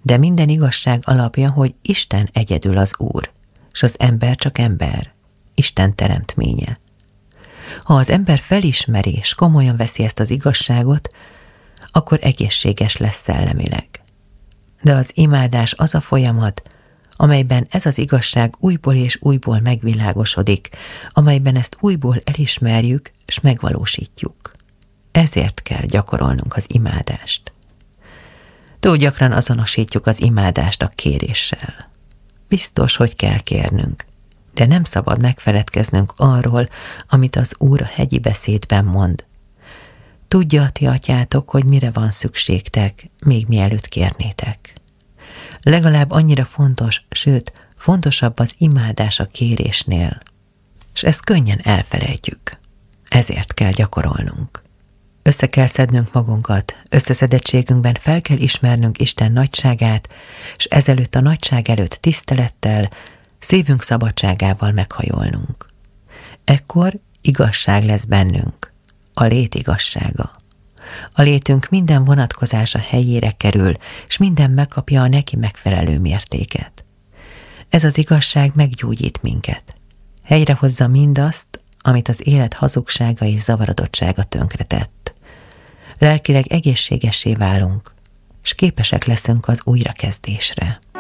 De minden igazság alapja, hogy Isten egyedül az Úr, és az ember csak ember, Isten teremtménye. Ha az ember felismeri és komolyan veszi ezt az igazságot, akkor egészséges lesz szellemileg. De az imádás az a folyamat, amelyben ez az igazság újból és újból megvilágosodik, amelyben ezt újból elismerjük és megvalósítjuk. Ezért kell gyakorolnunk az imádást. Túl gyakran azonosítjuk az imádást a kéréssel. Biztos, hogy kell kérnünk, de nem szabad megfeledkeznünk arról, amit az Úr a hegyi beszédben mond. Tudja a ti atyátok, hogy mire van szükségtek, még mielőtt kérnétek. Legalább annyira fontos, sőt, fontosabb az imádás a kérésnél, és ezt könnyen elfelejtjük. Ezért kell gyakorolnunk. Össze kell szednünk magunkat, összeszedettségünkben fel kell ismernünk Isten nagyságát, és ezelőtt a nagyság előtt tisztelettel, szívünk szabadságával meghajolnunk. Ekkor igazság lesz bennünk, a lét igazsága. A létünk minden vonatkozása helyére kerül, és minden megkapja a neki megfelelő mértéket. Ez az igazság meggyógyít minket. Helyrehozza mindazt, amit az élet hazugsága és zavarodottsága tönkretett. Lelkileg egészségessé válunk, és képesek leszünk az újrakezdésre.